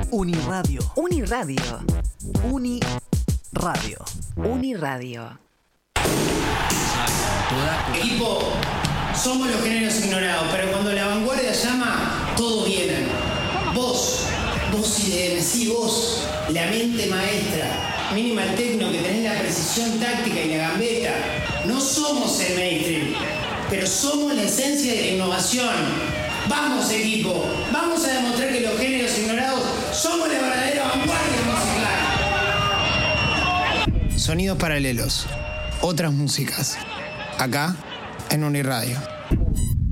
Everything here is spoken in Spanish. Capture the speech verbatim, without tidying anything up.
Uniradio. Uniradio. Uniradio. Uniradio. Equipo, somos los géneros ignorados, pero cuando la vanguardia llama, todos vienen. Vos, vos I D M, sí, vos, la mente maestra, Minimal Techno, que tenés la precisión táctica y la gambeta. No somos el mainstream, pero somos la esencia de la innovación. Vamos, equipo, vamos a demostrar que los géneros ignorados somos la verdadera vanguardia musical. Sonidos paralelos, otras músicas, acá en Uniradio.